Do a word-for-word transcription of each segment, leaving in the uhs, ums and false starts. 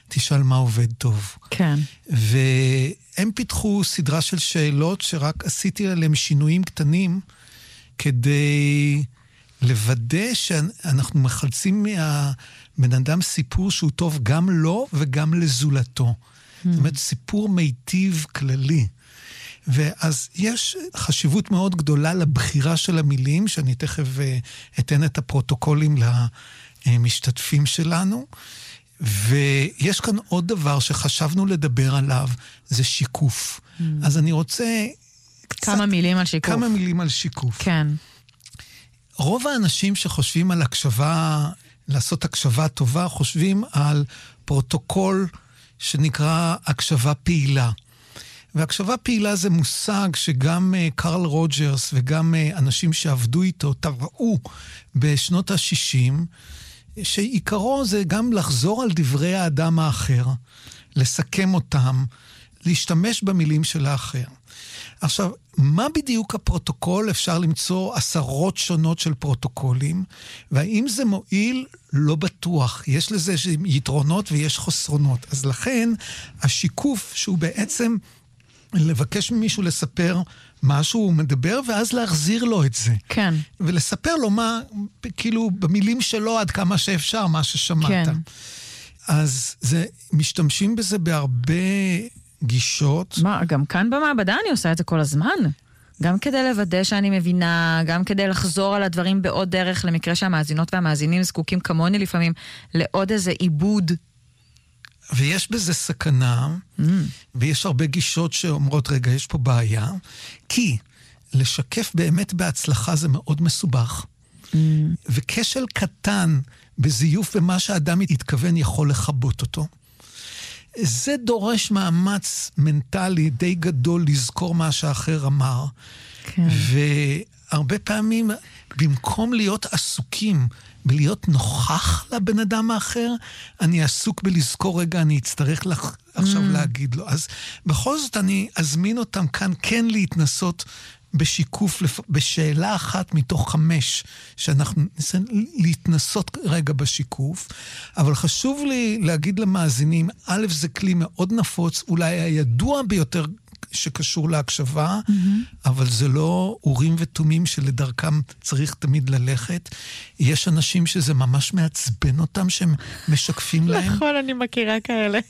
תשאל מה עובד טוב. כן. והם פיתחו סדרה של שאלות שרק עשיתי עליהם שינויים קטנים, כדי לוודא שאנחנו מחלצים מהבן אדם סיפור שהוא טוב גם לו וגם לזולתו. זאת אומרת, סיפור מיטיב כללי. ואז יש חשיבות מאוד גדולה לבחירה של המילים, שאני תכף אתן את הפרוטוקולים למשתתפים שלנו. ויש כאן עוד דבר שחשבנו לדבר עליו, זה שיקוף. Mm. אז אני רוצה... כמה קצת, מילים על שיקוף. כמה מילים על שיקוף. כן. רוב האנשים שחושבים על הקשבה, לעשות הקשבה טובה, חושבים על פרוטוקול שנקרא הקשבה פעילה. והקשבה פעילה זה מושג שגם uh, קרל רוג'רס וגם uh, אנשים שעבדו איתו טבעו בשנות ה-שישים, שעיקרו זה גם לחזור על דברי האדם האחר, לסכם אותם, להשתמש במילים של האחר. עכשיו, מה בדיוק הפרוטוקול? אפשר למצוא עשרות שונות של פרוטוקולים, והאם זה מועיל? לא בטוח. יש לזה יתרונות ויש חסרונות. אז לכן, השיקוף שהוא בעצם לבקש ממישהו לספר משהו, הוא מדבר, ואז להחזיר לו את זה. כן. ולספר לו מה, כאילו, במילים שלו עד כמה שאפשר, מה ששמעת. כן. אז זה, משתמשים בזה בהרבה גישות. מה, גם כאן במעבדה אני עושה את זה כל הזמן. גם כדי לוודא שאני מבינה, גם כדי לחזור על הדברים בעוד דרך, למקרה שהמאזינות והמאזינים זקוקים כמוני לפעמים, לעוד איזה עיבוד. ויש בזה סכנה, mm. ויש הרבה גישות שאומרות, רגע, יש פה בעיה, כי לשקף באמת בהצלחה זה מאוד מסובך. Mm. וכשל קטן בזיוף במה שהאדם התכוון יכול לחבות אותו. זה דורש מאמץ מנטלי די גדול לזכור מה שהאחר אמר. כן. והרבה פעמים, במקום להיות עסוקים בלהיות נוכח לבן אדם האחר, אני עסוק בלזכור רגע, אני אצטרך לך עכשיו mm. להגיד לו. אז בכל זאת אני אזמין אותם כאן כן להתנסות בשיקוף, בשאלה אחת מתוך חמש, שאנחנו נסים להתנסות רגע בשיקוף, אבל חשוב לי להגיד למאזינים, א', זה כלי מאוד נפוץ, אולי הידוע ביותר שקשור להקשבה, mm-hmm. אבל זה לא אורים ותומים שלדרכם צריך תמיד ללכת. יש אנשים שזה ממש מעצבן אותם, שהם משקפים להם. נכון, אני מכירה כאלה.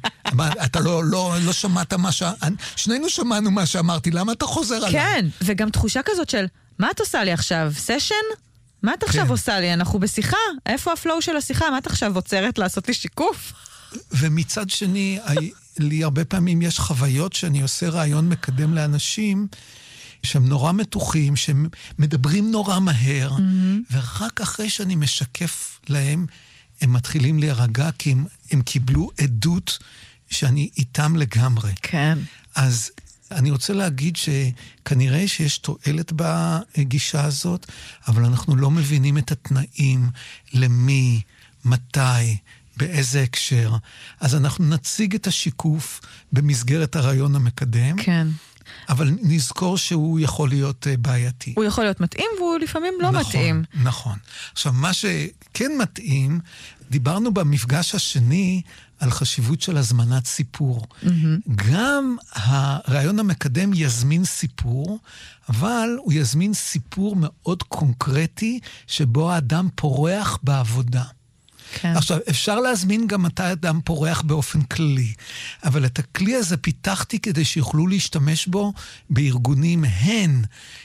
אתה לא, לא, לא שמעת מה ש... שנינו שמענו מה שאמרתי, למה אתה חוזר עליי? כן, וגם תחושה כזאת של, מה את עושה לי עכשיו? סשן? מה את עכשיו עושה לי? אנחנו בשיחה? איפה הפלואו של השיחה? מה את עכשיו עוצרת לעשות לי שיקוף? ומצד שני, לי הרבה פעמים יש חוויות שאני עושה רעיון מקדם לאנשים, שהם נורא מתוחים, שהם מדברים נורא מהר, mm-hmm. ורק אחרי שאני משקף להם, הם מתחילים להירגע, כי הם, הם קיבלו עדות שאני איתם לגמרי. כן. אז אני רוצה להגיד שכנראה שיש תועלת בגישה הזאת, אבל אנחנו לא מבינים את התנאים, למי, מתי, באיזה הקשר. אז אנחנו נציג את השיקוף במסגרת הרעיון המקדם. כן. אבל נזכור שהוא יכול להיות בעייתי. הוא יכול להיות מתאים, והוא לפעמים לא נכון, מתאים. נכון. עכשיו, מה שכן מתאים, דיברנו במפגש השני על חשיבות של הזמנת סיפור. Mm-hmm. גם הרעיון המקדם יזמין סיפור, אבל הוא יזמין סיפור מאוד קונקרטי, שבו האדם פורח בעבודה. כן. עכשיו, אפשר להזמין גם מתי אדם פורח באופן כללי, אבל את הכלי הזה פיתחתי כדי שיוכלו להשתמש בו בארגונים, הן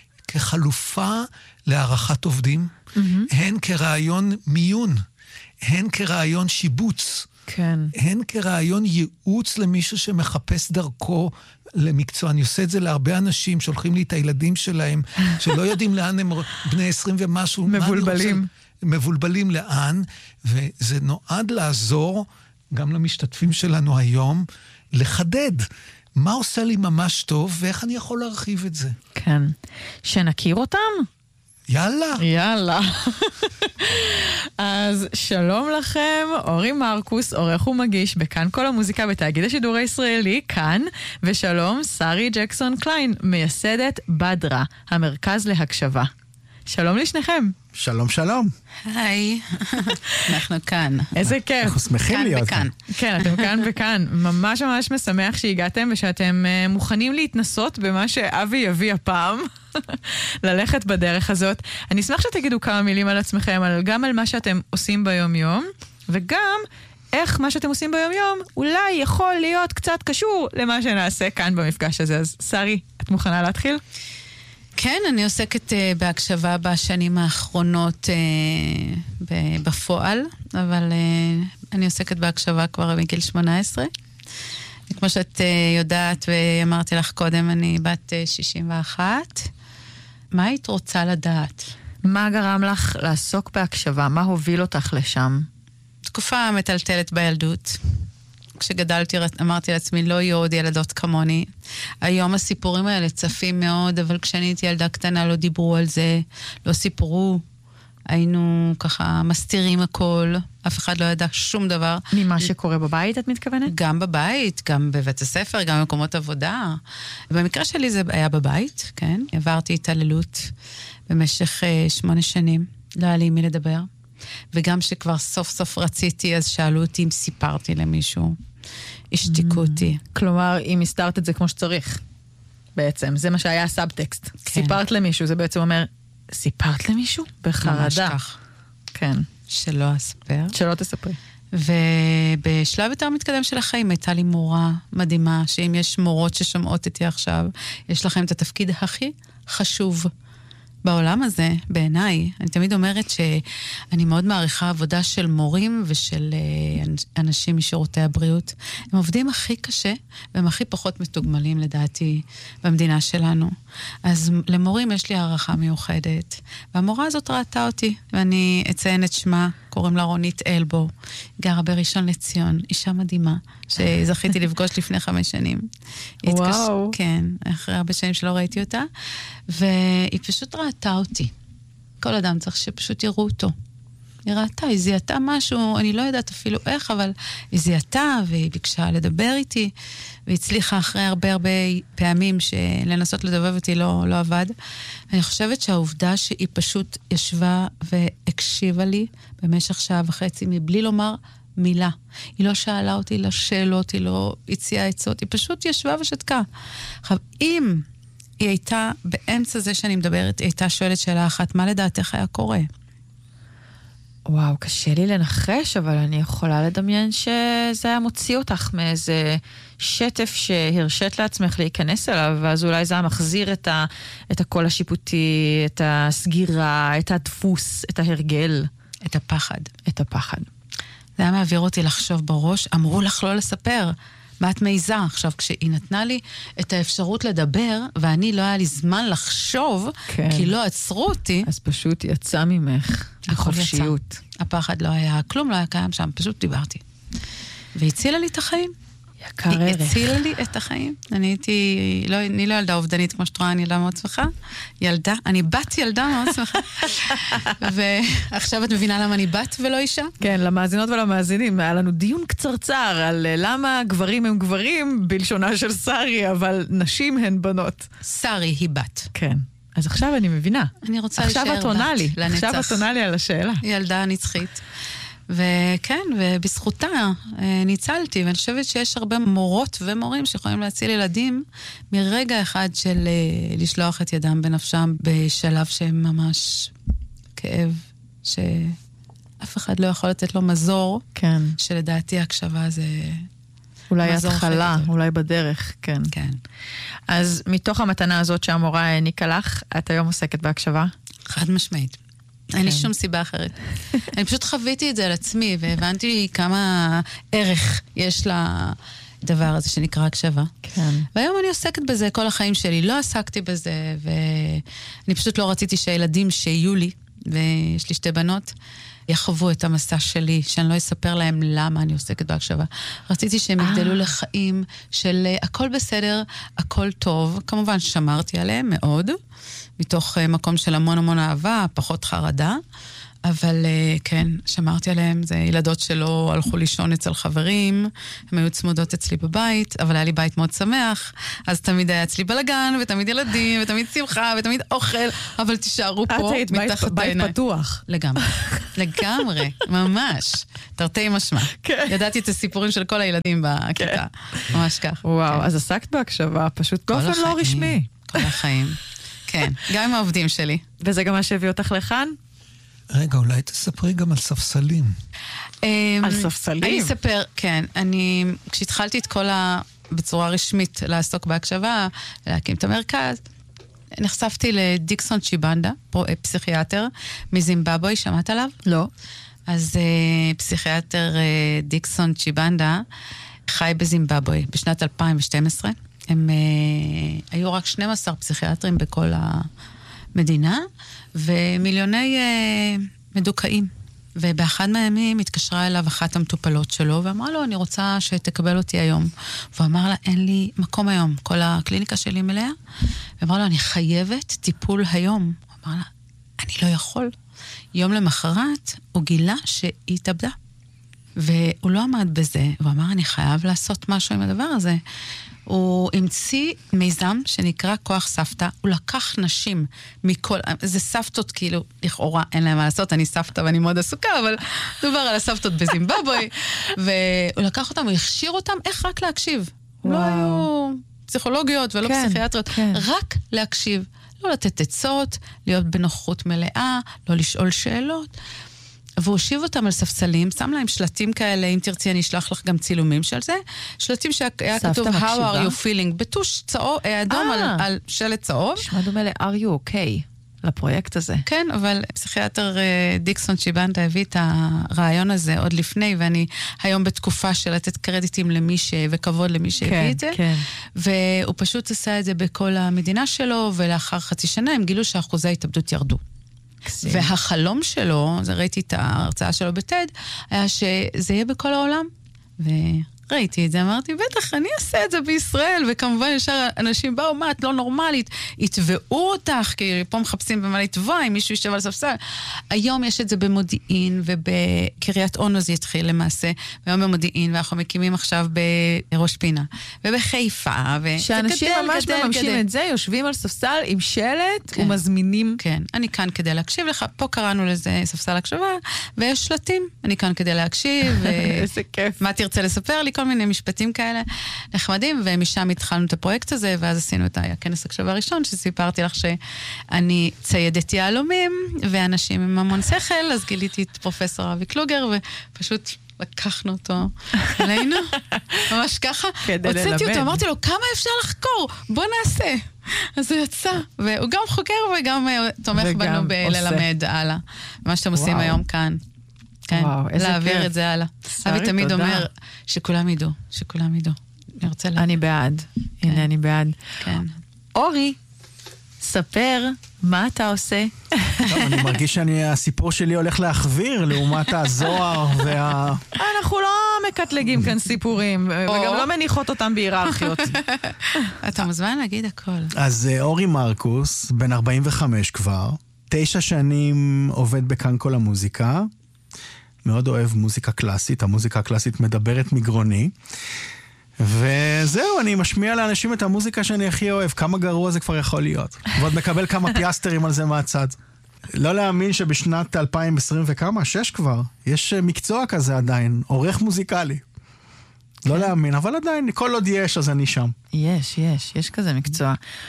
כחלופה להערכת עובדים, mm-hmm. הן כרעיון מיון, הן כרעיון שיבוץ, כן. הן כרעיון ייעוץ למישהו שמחפש דרכו למקצוע. אני עושה את זה להרבה אנשים שהולכים לי את הילדים שלהם, שלא יודעים לאן הם בני עשרים ומשהו. מבולבלים. מבולבלים לאן, וזה נועד לעזור גם למשתתפים שלנו היום, לחדד מה עושה לי ממש טוב, ואיך אני יכול להרחיב את זה. כן. שנכיר אותם? יאללה. יאללה. אז שלום לכם, אורי מרקוס, עורך ומגיש בכאן כל המוזיקה בתאגיד השידור הישראלי, כאן, ושלום, שרי ג'קסון קליין, מייסדת בדרה, המרכז להקשבה. שלום לשניכם. שלום, שלום. היי, אנחנו כאן. איזה כיף. אנחנו שמחים להיות כאן. כן, אתם כאן וכאן. ממש ממש משמח שהגעתם ושאתם מוכנים להתנסות במה שאבי יביא הפעם, ללכת בדרך הזאת. אני אשמח שתגידו כמה מילים על עצמכם, גם על מה שאתם עושים ביום-יום, וגם איך מה שאתם עושים ביום-יום אולי יכול להיות קצת קשור למה שנעשה כאן במפגש הזה. אז שרי, את מוכנה להתחיל? כן, אני עוסקת uh, בהקשבה בשנים האחרונות uh, בפועל, אבל uh, אני עוסקת בהקשבה כבר מגיל שמונה עשרה. כמו שאת uh, יודעת ואמרתי לך קודם, אני בת uh, שישים ואחת. מה היית רוצה לדעת? מה גרם לך לעסוק בהקשבה? מה הוביל אותך לשם? תקופה מטלטלת בילדות. כשגדלתי אמרתי לעצמי, לא יהיו עוד ילדות כמוני. היום הסיפורים האלה צפים מאוד, אבל כשאני הייתי ילדה קטנה לא דיברו על זה, לא סיפרו. היינו ככה מסתירים הכל, אף אחד לא ידע שום דבר. ממה שקורה בבית, את מתכוונת? גם בבית, גם בבית הספר, גם במקומות עבודה. במקרה שלי זה היה בבית, כן? עברתי התעללות במשך uh, שמונה שנים. לא היה לי מי לדבר. וגם שכבר סוף סוף רציתי, אז שאלו אותי אם סיפרתי למישהו. השתיקו אותי. כלומר, אם הסתרת את זה כמו שצריך. בעצם, זה מה שהיה הסאבטקסט. סיפרת למישהו, זה בעצם אומר, סיפרת למישהו? בחרדה. ממש כך. כן. שלא אספר. שלא תספרי. ובשלב יותר מתקדם של החיים הייתה לי מורה מדהימה, שאם יש מורות ששומעות איתי עכשיו, יש לכם את התפקיד הכי חשוב בעולם הזה, בעיניי. אני תמיד אומרת שאני מאוד מעריכה עבודה של מורים ושל אנשים משירותי הבריאות. הם עובדים הכי קשה והם הכי פחות מתוגמלים לדעתי במדינה שלנו. אז למורים יש לי הערכה מיוחדת. והמורה הזאת ראתה אותי, ואני אציין את שמה, קוראים לה רונית אלבו, גרה בראשון לציון, אישה מדהימה, שזכיתי לפגוש לפני חמש שנים. וואו. כן, אחרי הרבה שנים שלא ראיתי אותה, והיא פשוט ראתה אותי. כל אדם צריך שפשוט יראו אותו. היא ראתה, היא זיהתה משהו, אני לא יודעת אפילו איך, אבל היא זיהתה והיא ביקשה לדבר איתי, והצליחה אחרי הרבה הרבה פעמים שלנסות לדבר אותי לא, לא עבד. ואני חושבת שהעובדה שהיא פשוט ישבה והקשיבה לי במשך שעה וחצי מבלי לומר מילה. היא לא שאלה אותי לשאלות, היא לא הציעה עצות, היא פשוט ישבה ושתקה. עכשיו, אם היא הייתה באמצע זה שאני מדברת, היא הייתה שואלת שאלה אחת, מה לדעתך היה קורה? וואו, קשה לי לנחש, אבל אני יכולה לדמיין שזה היה מוציא אותך מאיזה שטף שהרשת לעצמך להיכנס אליו, ואז אולי זה היה מחזיר את, ה, את הקול השיפוטי, את הסגירה, את הדפוס, את ההרגל. את הפחד. את הפחד. זה היה מעביר אותי לחשוב בראש, אמרו לך לא לספר. מה את מעיזה? עכשיו, כשהיא נתנה לי את האפשרות לדבר, ואני לא היה לי זמן לחשוב, כן. כי לא עצרו אותי. אז פשוט יצא ממך. החופשיות. יצא. הפחד לא היה, כלום לא היה קיים שם, פשוט דיברתי. והצילה לי את החיים. יקר ערך. היא הצילה לי את החיים. אני הייתי, לא, אני לא ילדה אובדנית, כמו שאת רואה, אני ילדה מאוד שמחה. ילדה, אני בת ילדה מאוד שמחה. ועכשיו את מבינה למה אני בת ולא אישה? כן, למאזינות ולמאזינים, היה לנו דיון קצרצר על למה גברים הם גברים בלשונה של שרי, אבל נשים הן בנות. שרי היא בת. כן. אז עכשיו אני מבינה. אני רוצה להישאר בת. עכשיו את עונה לי. עכשיו את עונה לי על השאלה. ילדה נצחית. וכן, ובזכותה ניצלתי, ואני חושבת שיש הרבה מורות ומורים שיכולים להציל ילדים מרגע אחד של לשלוח את ידם בנפשם בשלב שהם ממש כאב, שאף אחד לא יכול לתת לו מזור, כן. שלדעתי הקשבה זה אולי התחלה, אולי בדרך, כן. כן. אז מתוך המתנה הזאת שהמורה העניקה לך, את היום עוסקת בהקשבה? חד משמעית. אין לי שום סיבה אחרת. אני פשוט חוויתי את זה על עצמי, והבנתי כמה ערך יש לדבר הזה שנקרא הקשבה. כן. והיום אני עוסקת בזה כל החיים שלי. לא עסקתי בזה, ואני פשוט לא רציתי שהילדים שיהיו לי, ויש לי שתי בנות, יחוו את המסע שלי, שאני לא אספר להם למה אני עוסקת בהקשבה. רציתי שהם יגדלו לחיים של הכל בסדר, הכל טוב. כמובן שמרתי עליהם מאוד, מתוך מקום של המון המון אהבה, פחות חרדה, אבל כן, שמרתי עליהם, זה ילדות שלא הלכו לישון אצל חברים, הם היו צמודות אצלי בבית, אבל היה לי בית מאוד שמח, אז תמיד היה אצלי בלגן, ותמיד ילדים, ותמיד שמחה, ותמיד אוכל, אבל תישארו פה מתחת בית פתוח. לגמרי, לגמרי, ממש. תרתי משמע. ידעתי את הסיפורים של כל הילדים בכיתה, ממש כך. וואו, אז עסקת בהקשבה, פשוט באופן לא רשמי. כל החיים, כן, גם עם העובדים שלי. וזה גם מה שהביא אותך לכאן? רגע, אולי תספרי גם על ספסלים. על ספסלים? אני אספר, כן. אני, כשהתחלתי את כל ה... בצורה רשמית לעסוק בהקשבה, להקים את המרכז, נחשפתי לדיקסון צ'יבנדה, פסיכיאטר מזימבבואה, שמעת עליו? לא. אז פסיכיאטר דיקסון צ'יבנדה חי בזימבבואה בשנת אלפיים ושתים עשרה. הם היו רק שנים עשר פסיכיאטרים בכל המדינה, ומיליוני uh, מדוכאים. ובאחד מהימים התקשרה אליו אחת המטופלות שלו, ואמרה לו, אני רוצה שתקבל אותי היום. והוא אמר לה, אין לי מקום היום, כל הקליניקה שלי מלאה. ואמר לו, אני חייבת טיפול היום. הוא אמר לה, אני לא יכול. יום למחרת הוא גילה שהיא התאבדה. והוא לא עמד בזה, הוא אמר, אני חייב לעשות משהו עם הדבר הזה. הוא המציא מיזם שנקרא כוח סבתא, הוא לקח נשים מכל, זה סבתות כאילו, לכאורה אין להם מה לעשות, אני סבתא ואני מאוד עסוקה, אבל דובר על הסבתות בזימבבואה, והוא לקח אותם, הוא הכשיר אותם, איך רק להקשיב. וואו. לא היו פסיכולוגיות ולא כן, פסיכיאטריות, כן. רק להקשיב, לא לתת עצות, להיות בנוכחות מלאה, לא לשאול שאלות. והוא הושיב אותם על ספסלים, שם להם שלטים כאלה, אם תרצי אני אשלח לך גם צילומים של זה, שלטים שהיה כתוב, How are you feeling, בטוש צהוב, אדום על, על שלט צהוב. נשמע דומה ל-Are you okay, לפרויקט הזה. כן, אבל פסיכיאטר דיקסון צ'יבנדה הביא את הרעיון הזה עוד לפני, ואני היום בתקופה של לתת קרדיטים למי ש... וכבוד למי שהביא את זה, כן. והוא פשוט עשה את זה בכל המדינה שלו, ולאחר חצי שנה הם גילו שאחוזי ההתאבדות ירדו. והחלום שלו, זה ראיתי את ההרצאה שלו בטד, היה שזה יהיה בכל העולם. וראיתי את זה, אמרתי, בטח, אני אעשה את זה בישראל, וכמובן ישר אנשים באו, מה, את לא נורמלית, יתבעו אותך, כי פה מחפשים במה לתבוע, אם מישהו יישב על ספסל. היום יש את זה במודיעין, ובקריית אונו זה יתחיל למעשה, והיום במודיעין, ואנחנו מקימים עכשיו בראש פינה, ובחיפה, שאנשים ממש מממשים את זה, יושבים על ספסל עם שלט, ומזמינים. כן, אני כאן כדי להקשיב לך, פה קראנו לזה ספסל הקשבה, ויש שלטים, אני כאן כדי להקשיב, איזה כיף. מה תרצה לספר לי? כל מיני משפטים כאלה נחמדים, ומשם התחלנו את הפרויקט הזה, ואז עשינו את הכנס הקשבה הראשון, שסיפרתי לך שאני ציידת יהלומים, ואנשים עם המון שכל, אז גיליתי את פרופסור אבי קלוגר, ופשוט לקחנו אותו אלינו, ממש ככה. הוצאתי אותו, אמרתי לו, כמה אפשר לחקור? בוא נעשה. אז הוא יצא, והוא גם חוקר וגם תומך בנו בללמד הלאה. מה שאתם עושים היום כאן. כן, להעביר את זה הלאה. אבי תמיד אומר שכולם ידעו, שכולם ידעו. אני רוצה להגיד. אני בעד. הנה, אני בעד. כן. אורי, ספר מה אתה עושה. טוב, אני מרגיש שהסיפור שלי הולך להחביר לעומת הזוהר וה... אנחנו לא מקטלגים כאן סיפורים, וגם לא מניחות אותם בהיררכיות. אתה מוזמן להגיד הכל. אז אורי מרקוס, בן ארבעים וחמש כבר, תשע שנים עובד בכאן כל המוזיקה, מאוד אוהב מוזיקה קלאסית, המוזיקה הקלאסית מדברת מגרוני, וזהו, אני משמיע לאנשים את המוזיקה שאני הכי אוהב, כמה גרוע זה כבר יכול להיות. ועוד מקבל כמה פיאסטרים על זה מהצד. לא להאמין שבשנת אלפיים ועשרים וכמה, שש כבר, יש מקצוע כזה עדיין, עורך מוזיקלי. לא להאמין, אבל עדיין, כל עוד יש, אז אני שם. יש, יש, יש כזה מקצוע.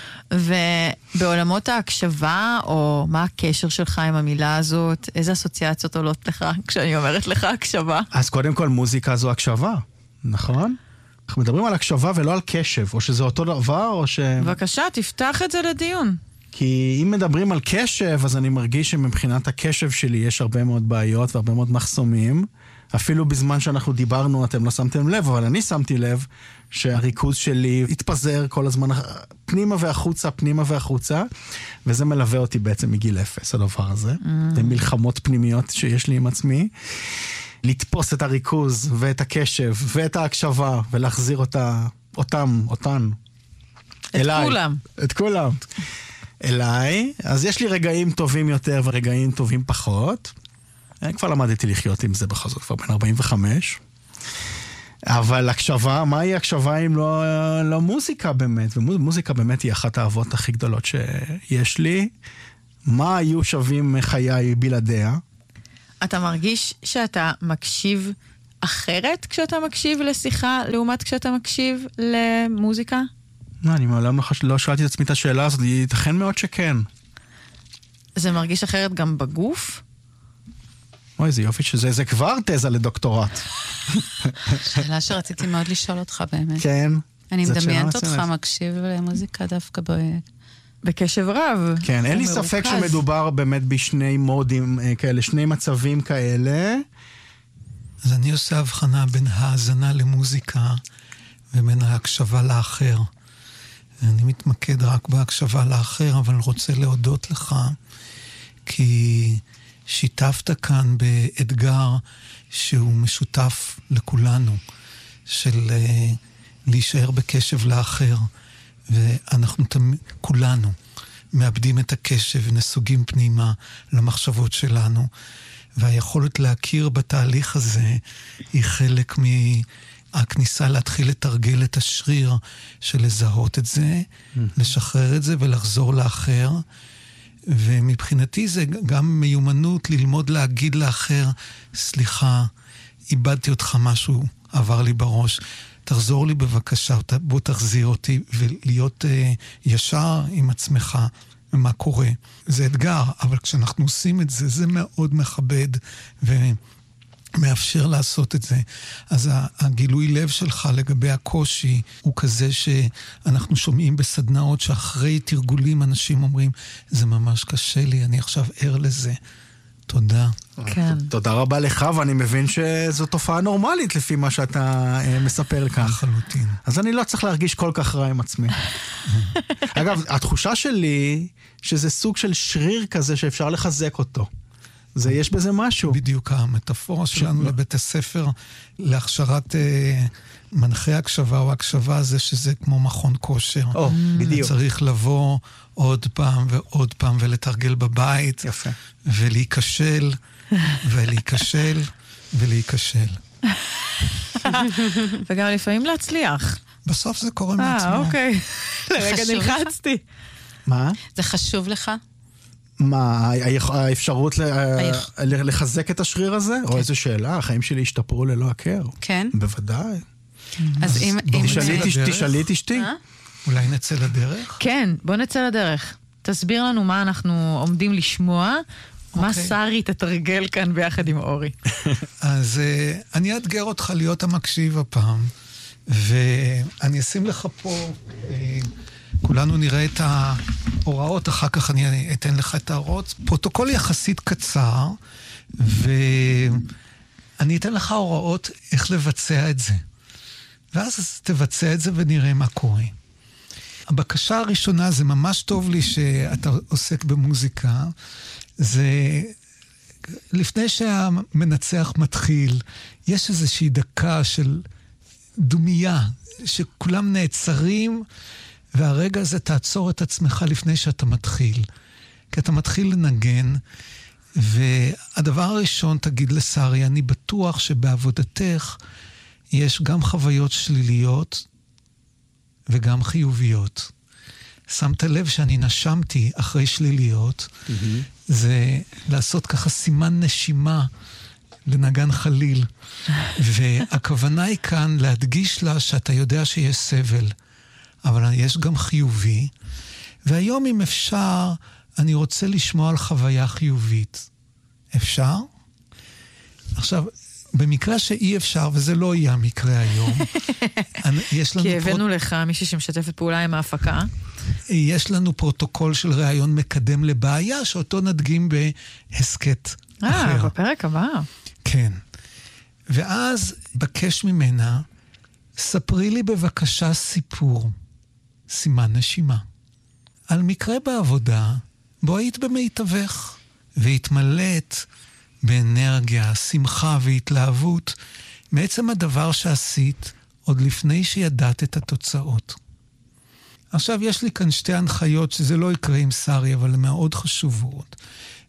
ובעולמות ההקשבה, או מה הקשר שלך עם המילה הזאת, איזה אסוציאציות עולות לך כשאני אומרת לך הקשבה? אז קודם כל, מוזיקה זו הקשבה, נכון? אנחנו מדברים על הקשבה ולא על קשב, או שזה אותו דבר, או ש... בבקשה, תפתח את זה לדיון. כי אם מדברים על קשב, אז אני מרגיש שמבחינת הקשב שלי יש הרבה מאוד בעיות והרבה מאוד מחסומים. אפילו בזמן שאנחנו דיברנו, אתם לא שמתם לב, אבל אני שמתי לב שהריכוז שלי התפזר כל הזמן פנימה והחוצה, פנימה והחוצה, וזה מלווה אותי בעצם מגיל אפס, הדבר הזה. Mm. במלחמות פנימיות שיש לי עם עצמי. לתפוס את הריכוז ואת הקשב ואת ההקשבה, ולהחזיר אותה, אותם, אותן. את אליי. כולם. את כולם. אליי. אז יש לי רגעים טובים יותר ורגעים טובים פחות. אני כבר למדתי לחיות עם זה בכל זאת, כבר בן ארבעים וחמש. אבל הקשבה, מהי הקשבה אם לא, לא מוזיקה באמת? ומוזיקה באמת היא אחת האהבות הכי גדולות שיש לי. מה היו שווים חיי בלעדיה? אתה מרגיש שאתה מקשיב אחרת כשאתה מקשיב לשיחה, לעומת כשאתה מקשיב למוזיקה? אני מעולם לא שאלתי את עצמי את השאלה הזאת, ייתכן מאוד שכן. זה מרגיש אחרת גם בגוף? אוי, זה יופי שזה, זה כבר תזה לדוקטורט. שאלה שרציתי מאוד לשאול אותך באמת. כן. אני מדמיינת אותך מקשיב למוזיקה דווקא ב... בקשב רב. כן, אין לי ספק שמדובר באמת בשני מודים כאלה, שני מצבים כאלה. אז אני עושה הבחנה בין האזנה למוזיקה ובין ההקשבה לאחר. אני מתמקד רק בהקשבה לאחר, אבל רוצה להודות לך, כי שיתפת כאן באתגר שהוא משותף לכולנו, של uh, להישאר בקשב לאחר, ואנחנו תמיד, כולנו, מאבדים את הקשב ונסוגים פנימה למחשבות שלנו, והיכולת להכיר בתהליך הזה היא חלק מהכניסה להתחיל לתרגל את השריר של לזהות את זה, mm-hmm. לשחרר את זה ולחזור לאחר, ומבחינתי זה גם מיומנות ללמוד להגיד לאחר, סליחה, איבדתי אותך, משהו עבר לי בראש, תחזור לי בבקשה, בוא תחזיר אותי, ולהיות uh, ישר עם עצמך, ומה קורה. זה אתגר, אבל כשאנחנו עושים את זה, זה מאוד מכבד, ומאפשר לעשות את זה. אז הגילוי לב שלך לגבי הקושי, הוא כזה שאנחנו שומעים בסדנאות, שאחרי תרגולים אנשים אומרים, זה ממש קשה לי, אני עכשיו ער לזה. תודה. כן. תודה רבה לך, ואני מבין שזו תופעה נורמלית לפי מה שאתה מספר כאן. לחלוטין. אז אני לא צריך להרגיש כל כך רע עם עצמי. אגב, התחושה שלי שזה סוג של שריר כזה שאפשר לחזק אותו. זה, יש בזה משהו. בדיוק המטאפורה שלנו לבית הספר, להכשרת אה, מנחי הקשבה או הקשבה, זה שזה כמו מכון כושר. או, בדיוק. צריך לבוא עוד פעם ועוד פעם ולתרגל בבית. יפה. ולהיכשל, ולהיכשל, ולהיכשל. וגם לפעמים להצליח. בסוף זה קורה מעצמו. אה, אוקיי. לרגע נלחצתי. מה? זה חשוב לך? מה, האפשרות לחזק את השריר הזה? או איזו שאלה, החיים שלי השתפרו ללא הכר. כן. בוודאי. אז אם... תשאלי את אשתי. אולי נצא לדרך? כן, בוא נצא לדרך. תסביר לנו מה אנחנו עומדים לשמוע, מה שרי תתרגל כאן ביחד עם אורי. אז אני אאתגר אותך להיות המקשיב הפעם, ואני אשים לך פה... כולנו נראה את ההוראות, אחר כך אני אתן לך את ההוראות. פרוטוקול יחסית קצר, ואני אתן לך הוראות איך לבצע את זה. ואז תבצע את זה ונראה מה קורה. הבקשה הראשונה, זה ממש טוב לי שאתה עוסק במוזיקה, זה לפני שהמנצח מתחיל, יש איזושהי דקה של דומייה, שכולם נעצרים, והרגע הזה תעצור את עצמך לפני שאתה מתחיל. כי אתה מתחיל לנגן, והדבר הראשון תגיד לשרי, אני בטוח שבעבודתך יש גם חוויות שליליות וגם חיוביות. שמת לב שאני נשמתי אחרי שליליות, mm-hmm. זה לעשות ככה סימן נשימה לנגן חליל. והכוונה היא כאן להדגיש לה שאתה יודע שיש סבל. אבל יש גם חיובי, והיום אם אפשר, אני רוצה לשמוע על חוויה חיובית. אפשר? עכשיו, במקרה שאי אפשר, וזה לא יהיה המקרה היום, יש לנו... כי הבאנו פרוט... לך מישהי שמשתפת פעולה עם ההפקה. יש לנו פרוטוקול של ראיון מקדם לבעיה, שאותו נדגים בהסקט אחר. אה, בפרק הבא. כן. ואז בקש ממנה, ספרי לי בבקשה סיפור. סימן נשימה. על מקרה בעבודה, בו היית במיטבך, והתמלאת באנרגיה, שמחה והתלהבות, מעצם הדבר שעשית עוד לפני שידעת את התוצאות. עכשיו יש לי כאן שתי הנחיות שזה לא יקרה עם שרי, אבל הן מאוד חשובות.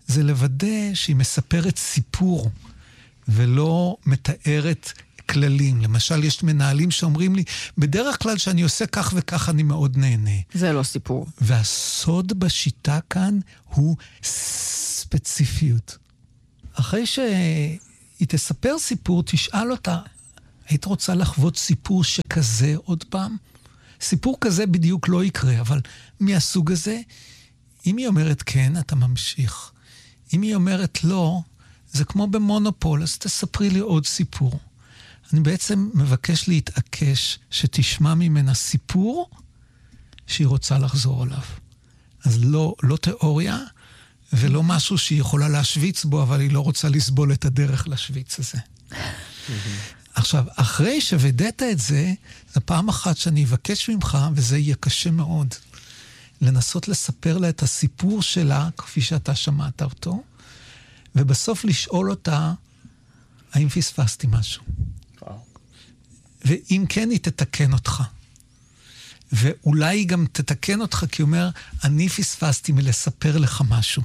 זה לוודא שהיא מספרת סיפור, ולא מתארת כללים. למשל, יש מנהלים שאומרים לי, בדרך כלל שאני עושה כך וכך אני מאוד נהנה. זה לא סיפור. והסוד בשיטה כאן הוא ספציפיות. אחרי שהיא תספר סיפור, תשאל אותה, היית רוצה לחוות סיפור שכזה עוד פעם? סיפור כזה בדיוק לא יקרה, אבל מהסוג הזה, אם היא אומרת כן, אתה ממשיך. אם היא אומרת לא, זה כמו במונופול, אז תספרי לי עוד סיפור. אני בעצם מבקש להתעקש שתשמע ממנה סיפור שהיא רוצה לחזור עליו. אז לא, לא תיאוריה, ולא משהו שהיא יכולה להשוויץ בו, אבל היא לא רוצה לסבול את הדרך להשוויץ הזה. עכשיו, אחרי שוודאת את זה, זו פעם אחת שאני אבקש ממך, וזה יהיה קשה מאוד, לנסות לספר לה את הסיפור שלה, כפי שאתה שמעת אותו, ובסוף לשאול אותה, האם פספסתי משהו? ואם כן, היא תתקן אותך. ואולי היא גם תתקן אותך, כי היא אומר, אני פספסתי מלספר לך משהו.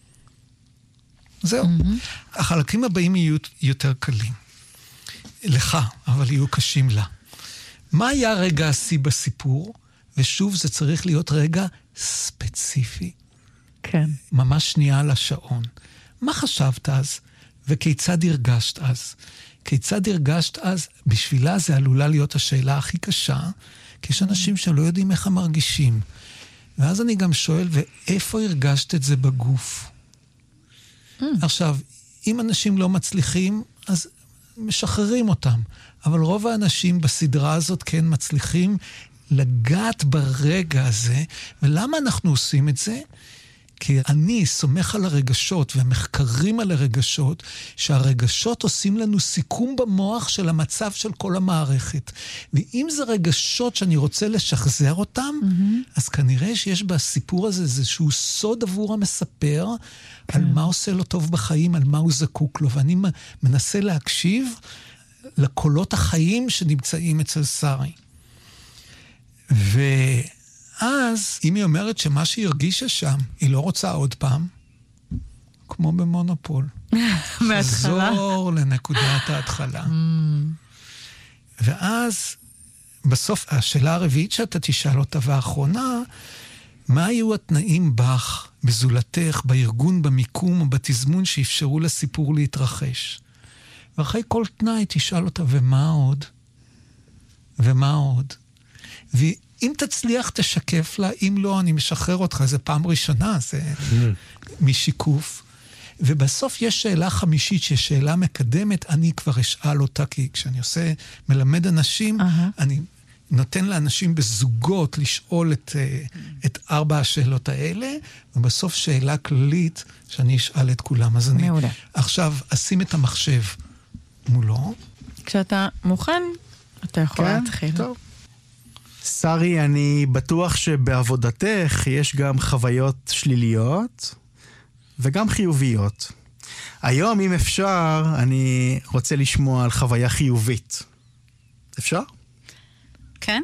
זהו. Mm-hmm. החלקים הבאים יהיו יותר קלים. לך, אבל יהיו קשים לה. מה היה רגע השיא בסיפור? ושוב, זה צריך להיות רגע ספציפי. כן. ממש שנייה על השעון. מה חשבת אז? וכיצד הרגשת אז? כיצד הרגשת אז? בשבילה זה עלולה להיות השאלה הכי קשה, כי יש אנשים שלא יודעים איך הם מרגישים. ואז אני גם שואל, ואיפה הרגשת את זה בגוף? Mm. עכשיו, אם אנשים לא מצליחים, אז משחררים אותם. אבל רוב האנשים בסדרה הזאת כן מצליחים לגעת ברגע הזה. ולמה אנחנו עושים את זה? כי אני סומך על הרגשות והמחקרים על הרגשות, שהרגשות עושים לנו סיכום במוח של המצב של כל המערכת. ואם זה רגשות שאני רוצה לשחזר אותם, mm-hmm. אז כנראה שיש בסיפור הזה איזשהו סוד עבור המספר, okay. על מה עושה לו טוב בחיים, על מה הוא זקוק לו. ואני מנסה להקשיב לקולות החיים שנמצאים אצל שרי. ו... אז, אם היא אומרת שמה שהיא הרגישה שם, היא לא רוצה עוד פעם, כמו במונופול. מההתחלה. חזור לנקודת ההתחלה. ואז, בסוף, השאלה הרביעית שאתה תשאל אותה, והאחרונה, מה היו התנאים בך, בזולתך, בארגון, במיקום או בתזמון שאפשרו לסיפור להתרחש? ואחרי כל תנאי תשאל אותה, ומה עוד? ומה עוד? והיא... אם תצליח, תשקף לה, אם לא, אני משחרר אותך, זה פעם ראשונה, זה משיקוף. ובסוף יש שאלה חמישית, שיש שאלה מקדמת, אני כבר אשאל אותה, כי כשאני עושה, מלמד אנשים, אני נותן לאנשים בזוגות לשאול את, את ארבע השאלות האלה, ובסוף שאלה כללית, שאני אשאל את כולם. אז אני עכשיו אשים את המחשב מולו. כשאתה מוכן, אתה יכול להתחיל. טוב. שרי, אני בטוח שבעבודתך יש גם חוויות שליליות וגם חיוביות. היום, אם אפשר, אני רוצה לשמוע על חוויה חיובית. אפשר? כן,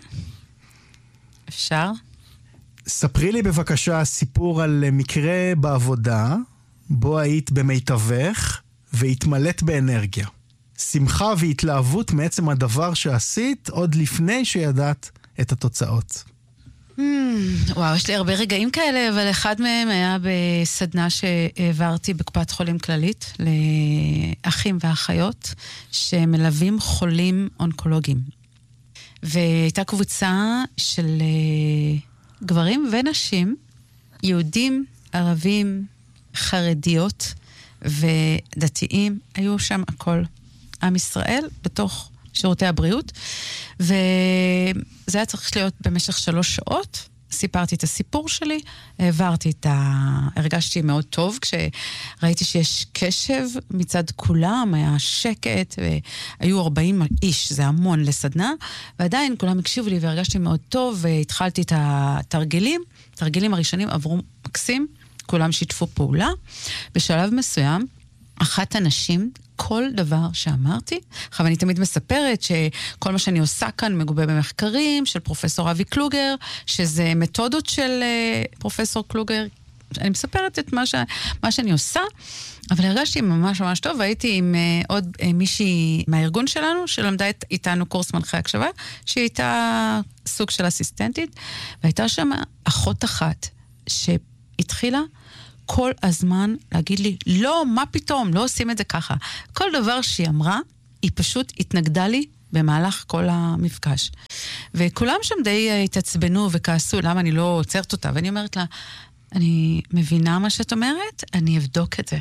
אפשר. ספרי לי בבקשה סיפור על מקרה בעבודה, בו היית במיטבך והתמלאת באנרגיה. שמחה והתלהבות מעצם הדבר שעשית עוד לפני שידעת את התוצאות. Hmm, וואו, יש לי הרבה רגעים כאלה, אבל אחד מהם היה בסדנה שהעברתי בקופת חולים כללית, לאחים ואחיות, שמלווים חולים אונקולוגיים. והייתה קבוצה של גברים ונשים, יהודים, ערבים, חרדיות ודתיים, היו שם הכל. עם ישראל בתוך שירותי הבריאות, וזה היה צריך להיות במשך שלוש שעות. סיפרתי את הסיפור שלי, העברתי את ה... הרגשתי מאוד טוב כשראיתי שיש קשב מצד כולם, היה שקט, והיו ארבעים איש, זה המון לסדנה, ועדיין כולם הקשיבו לי והרגשתי מאוד טוב, והתחלתי את התרגילים, התרגילים הראשונים עברו מקסים, כולם שיתפו פעולה. בשלב מסוים, אחת הנשים, כל דבר שאמרתי, עכשיו אני תמיד מספרת שכל מה שאני עושה כאן מגובה במחקרים של פרופסור אבי קלוגר, שזה מתודות של פרופסור קלוגר, אני מספרת את מה, ש... מה שאני עושה, אבל הרגשתי ממש ממש טוב, והייתי עם uh, עוד uh, מישהי מהארגון שלנו, שלמדה את, איתנו קורס מנחי הקשבה, שהיא הייתה סוג של אסיסטנטית, והייתה שם אחות אחת, שהתחילה כל הזמן להגיד לי, לא, מה פתאום, לא עושים את זה ככה. כל דבר שהיא אמרה, היא פשוט התנגדה לי במהלך כל המפגש. וכולם שם די התעצבנו וכעסו, למה אני לא עוצרת אותה, ואני אומרת לה, אני מבינה מה שאת אומרת, אני אבדוק את זה.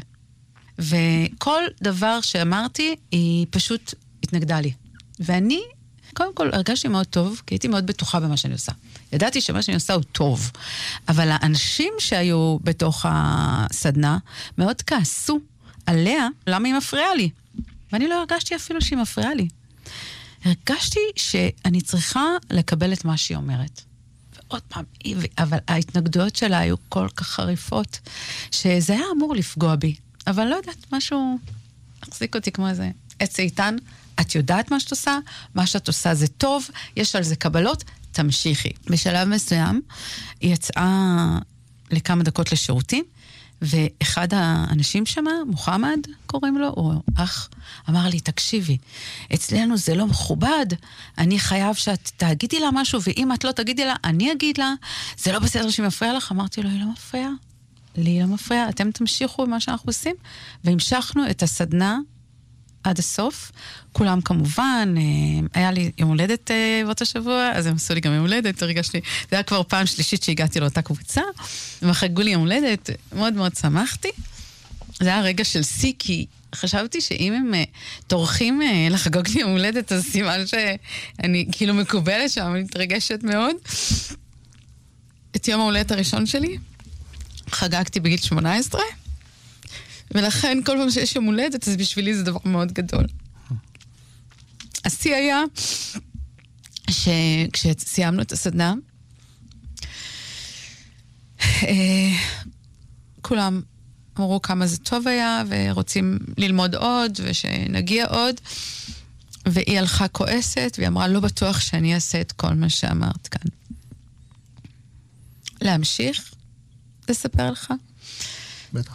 וכל דבר שאמרתי, היא פשוט התנגדה לי. ואני, קודם כל, הרגשתי מאוד טוב, כי הייתי מאוד בטוחה במה שאני עושה. ידעתי שמה שאני עושה הוא טוב. אבל האנשים שהיו בתוך הסדנה, מאוד כעסו עליה, למה היא מפריעה לי. ואני לא הרגשתי אפילו שהיא מפריעה לי. הרגשתי שאני צריכה לקבל את מה שהיא אומרת. ועוד פעם, אבל ההתנגדויות שלה היו כל כך חריפות, שזה היה אמור לפגוע בי. אבל לא יודעת, משהו החזיק אותי כמו איזה עץ איתן, את יודעת מה שאת עושה, מה שאת עושה זה טוב, יש על זה קבלות, תמשיכי. בשלב מסוים, היא יצאה לכמה דקות לשירותים, ואחד האנשים שם, מוחמד קוראים לו, הוא אח, אמר לי, תקשיבי, אצלנו זה לא מכובד, אני חייב שאת תגידי לה משהו, ואם את לא תגידי לה, אני אגיד לה, זה לא בסדר שהיא מפריעה לך, אמרתי לו, היא לא מפריעה. לי לא מפריע, אתם תמשיכו במה שאנחנו עושים, והמשכנו את הסדנה עד הסוף. כולם כמובן, היה לי יום הולדת באותו שבוע, אז הם עשו לי גם יום הולדת, הרגשתי, זה היה כבר פעם שלישית שהגעתי לאותה קבוצה, וחגגו לי יום הולדת, מאוד מאוד שמחתי. זה היה רגע של סי, כי חשבתי שאם הם תורכים לחגוג לי יום הולדת, אז סימן שאני כאילו מקובלת שם, אני מתרגשת מאוד. את יום ההולדת הראשון שלי, חגגתי בגיל שמונה עשרה, ולכן כל פעם שיש יום הולדת, אז בשבילי זה דבר מאוד גדול. השיא היה שכשסיימנו את הסדנה, כולם אמרו כמה זה טוב היה, ורוצים ללמוד עוד, ושנגיע עוד, והיא הלכה כועסת, והיא אמרה, לא בטוח שאני אעשה את כל מה שאמרת כאן. להמשיך? לספר לך? בטח.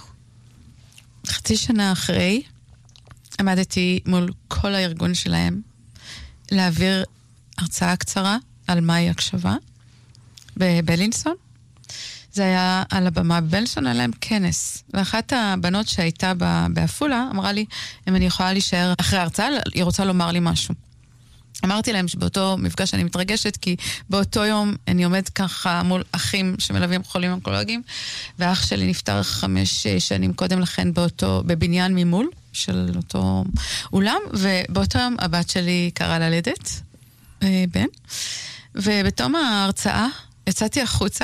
חצי שנה אחרי, עמדתי מול כל הארגון שלהם, להעביר הרצאה קצרה על מהי הקשבה, בבלינסון. זה היה על הבמה בבלינסון, היה להם כנס. ואחת הבנות שהייתה באפולה, אמרה לי, אם אני יכולה להישאר אחרי ההרצאה, היא רוצה לומר לי משהו. אמרתי להם שבאותו מפגש אני מתרגשת, כי באותו יום אני עומד ככה מול אחים שמלווים חולים אונקולוגיים, ואח שלי נפטר חמש שנים קודם לכן באותו, בבניין ממול של אותו אולם, ובאותו יום הבת שלי קראה ללדת, בן, ובתום ההרצאה יצאתי החוצה,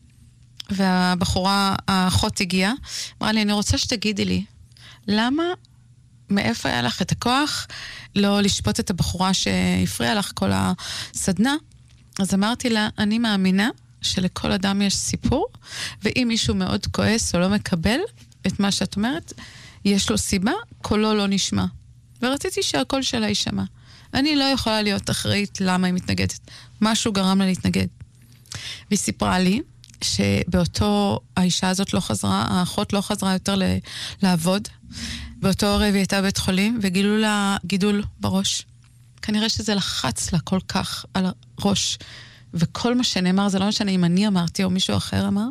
והבחורה, האחות הגיעה, אמרה לי, אני רוצה שתגידי לי, למה, מאיפה היה לך את הכוח לא לשפוט את הבחורה שהפריעה לך כל הסדנה? אז אמרתי לה, אני מאמינה שלכל אדם יש סיפור, ואם מישהו מאוד כועס או לא מקבל את מה שאת אומרת, יש לו סיבה, קולו לא נשמע. ורציתי שהקול שלה יישמע. אני לא יכולה להיות אחראית למה היא מתנגדת. משהו גרם לה להתנגד. והיא סיפרה לי שבאותו, האישה הזאת לא חזרה, האחות לא חזרה יותר ל- לעבוד. באותו ערב היא הייתה בבית חולים, וגילו לה גידול בראש. כנראה שזה לחץ לה כל כך על הראש. וכל מה שנאמר, זה לא משנה אם אני אמרתי או מישהו אחר אמר,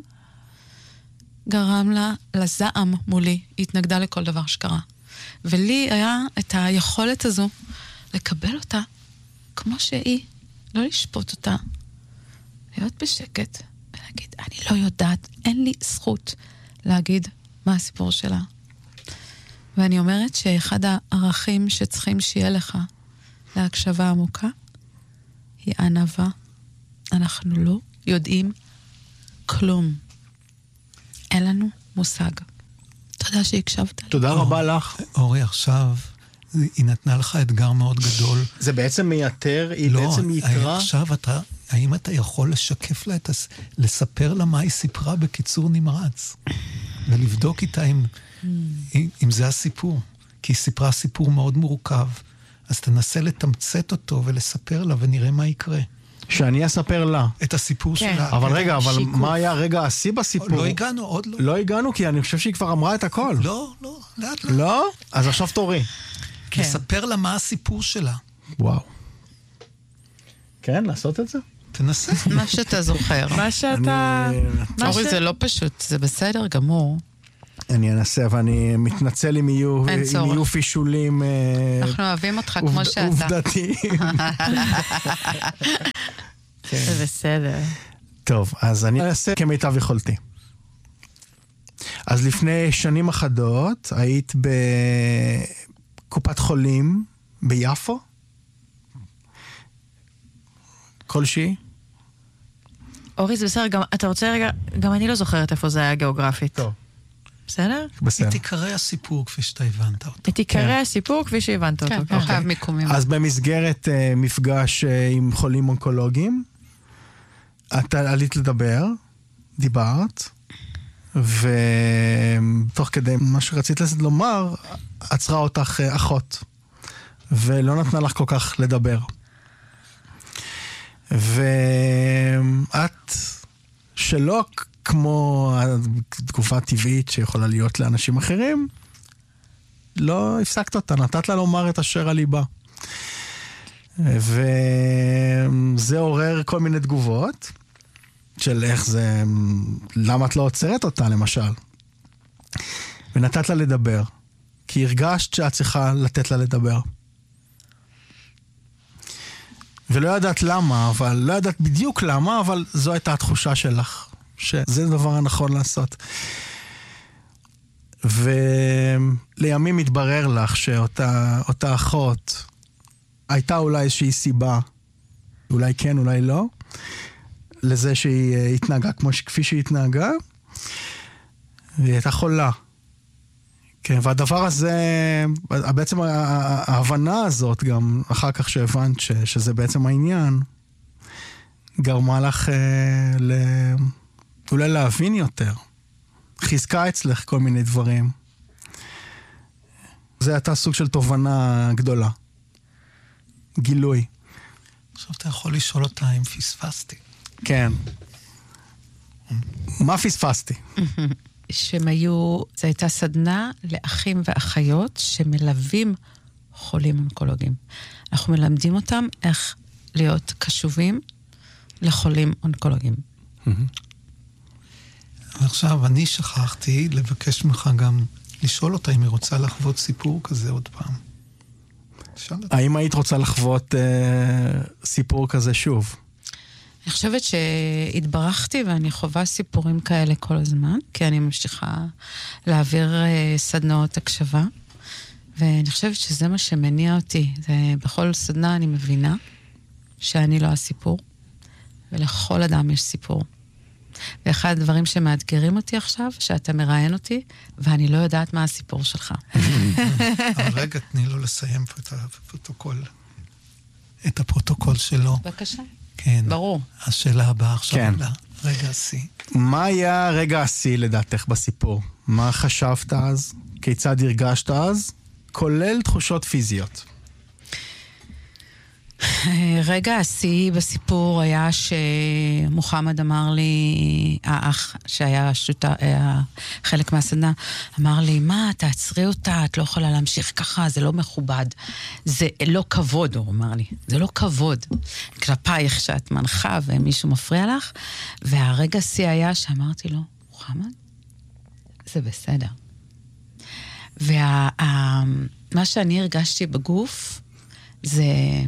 גרם לה לזעם מולי. היא התנגדה לכל דבר שקרה. ולי היה את היכולת הזו לקבל אותה כמו שהיא, לא לשפוט אותה, להיות בשקט ולהגיד, אני לא יודעת, אין לי זכות להגיד מה הסיפור שלה. ואני אומרת שאחד הערכים שצריכים שיהיה לך להקשבה עמוקה היא ענווה. אנחנו לא יודעים כלום. אין לנו מושג. תודה שהקשבת. תודה רבה לך. אורי, עכשיו היא נתנה לך אתגר מאוד גדול. זה בעצם מייתר, היא לא, בעצם יקרה. עכשיו אתה, האם אתה יכול לשקף לה, את הס... לספר לה מה היא סיפרה בקיצור נמרץ? ולבדוק איתה אם, אם, אם זה הסיפור. כי היא סיפרה סיפור מאוד מורכב. אז תנסה לתמצת אותו ולספר לה ונראה מה יקרה. שאני אספר לה. את הסיפור כן. שלה. אבל רגע, אבל שיקוף. מה היה רגע השיא בסיפור? לא הגענו, עוד לא. לא הגענו, כי אני חושב שהיא כבר אמרה את הכל. לא, לא, לאט לאט. לא? אז עכשיו תורי. כן. לספר לה מה הסיפור שלה. וואו. כן, לעשות את זה? תנסה. מה שאתה זוכר. מה שאתה... אני- מה אורי, ש- זה לא פשוט, זה בסדר גמור. אני אנסה, ואני מתנצל אם יהיו, אין אם צורך. יהיו פישולים אה, אנחנו אוהבים אותך כמו עובד- שאתה. עובדתיים. זה בסדר. טוב, אז אני אעשה כמיטב יכולתי. אז לפני שנים אחדות היית בקופת חולים ביפו? כלשהי? אורי, זה בסדר, גם, אתה רוצה רגע, גם אני לא זוכרת איפה זה היה גיאוגרפית. טוב, בסדר? בסדר. את עיקרי הסיפור כפי שאתה הבנת אותו. את עיקרי הסיפור כפי שהבנת אותו. כן, כן. לא חייב מיקומים. אז במסגרת uh, מפגש uh, עם חולים אונקולוגיים, את עלית לדבר, דיברת, ותוך כדי מה שרצית לומר, עצרה אותך uh, אחות, ולא נתנה לך כל כך לדבר. ואת, שלא כמו התגובה הטבעית שיכולה להיות לאנשים אחרים, לא הפסקת אותה, נתת לה לומר את אשר על ליבה. וזה עורר כל מיני תגובות, של איך זה, למה את לא עוצרת אותה למשל. ונתת לה לדבר, כי הרגשת שאת צריכה לתת לה לדבר. ולא ידעת למה, אבל לא ידעת בדיוק למה, אבל זו הייתה התחושה שלך, שזה הדבר הנכון לעשות. ולימים מתברר לך שאותה אותה אחות, הייתה אולי איזושהי סיבה, אולי כן, אולי לא, לזה שהיא התנהגה כמו שכפי שהיא התנהגה, והיא הייתה חולה. כן, והדבר הזה, בעצם ההבנה הזאת גם, אחר כך שהבנת ש, שזה בעצם העניין, גרמה לך אה, ל... אולי להבין יותר. חיזקה אצלך כל מיני דברים. זה הייתה סוג של תובנה גדולה. גילוי. עכשיו אתה יכול לשאול אותה אם פספסתי. כן. מה פספסתי? שהם היו, זו הייתה סדנה לאחים ואחיות שמלווים חולים אונקולוגיים. אנחנו מלמדים אותם איך להיות קשובים לחולים אונקולוגיים. ועכשיו אני שכחתי לבקש ממך גם לשאול אותה אם היא רוצה לחוות סיפור כזה עוד פעם. תשאל אותה. האם היית רוצה לחוות אה, סיפור כזה שוב? אני חושבת שהתברכתי ואני חווה סיפורים כאלה כל הזמן, כי אני ממשיכה להעביר אה, סדנאות הקשבה, ואני חושבת שזה מה שמניע אותי. זה, בכל סדנה אני מבינה שאני לא הסיפור, ולכל אדם יש סיפור. ואחד הדברים שמאתגרים אותי עכשיו, שאתה מראיין אותי, ואני לא יודעת מה הסיפור שלך. אבל רגע, תני לו לסיים פה את הפרוטוקול. את הפרוטוקול שלו. בבקשה. כן. ברור. השאלה הבאה עכשיו כן. עולה. רגע השיא. מה היה רגע השיא לדעתך בסיפור? מה חשבת אז? כיצד הרגשת אז? כולל תחושות פיזיות. רגע השיא בסיפור היה שמוחמד אמר לי, האח שהיה שוטה, היה חלק מהסדנה, אמר לי, מה, תעצרי אותה, את לא יכולה להמשיך ככה, זה לא מכובד. זה לא כבוד, הוא אמר לי, זה לא כבוד. כלפייך שאת מנחה ומישהו מפריע לך, והרגע השיא היה שאמרתי לו, מוחמד, זה בסדר. ומה שאני הרגשתי בגוף, זה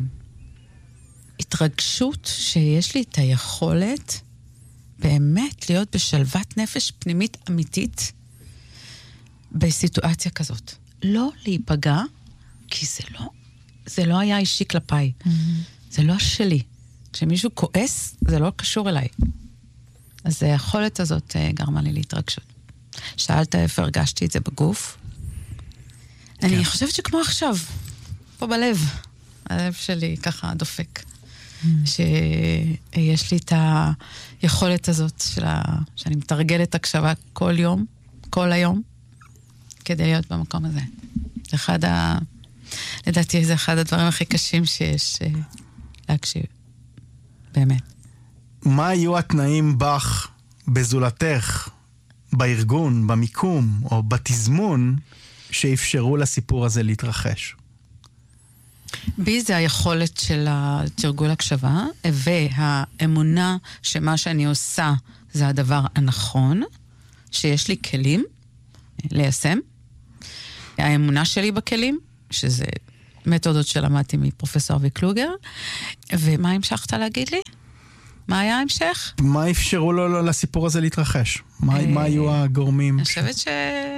התרגשות שיש לי את היכולת באמת להיות בשלוות נפש פנימית אמיתית בסיטואציה כזאת. לא להיפגע, כי זה לא, זה לא היה אישי כלפיי. Mm-hmm. זה לא שלי. כשמישהו כועס, זה לא קשור אליי. אז היכולת הזאת גרמה לי להתרגשות. שאלת איפה הרגשתי את זה בגוף? כן. אני חושבת שכמו עכשיו, פה בלב. הלב שלי ככה דופק. Mm. שיש לי את היכולת הזאת שלה, שאני מתרגלת הקשבה כל יום, כל היום, כדי להיות במקום הזה. זה אחד ה... לדעתי זה אחד הדברים הכי קשים שיש להקשיב. באמת. מה יהיו התנאים בך, בזולתך, בארגון, במיקום או בתזמון, שאפשרו לסיפור הזה להתרחש? בי זה היכולת של התרגול הקשבה, והאמונה שמה שאני עושה זה הדבר הנכון, שיש לי כלים ליישם. האמונה שלי בכלים, שזה מתודות שלמדתי מפרופסור אבי קלוגר. ומה המשכת להגיד לי? מה היה ההמשך? מה אפשרו לו לסיפור הזה להתרחש? מה, מה היו הגורמים? אני חושבת ש...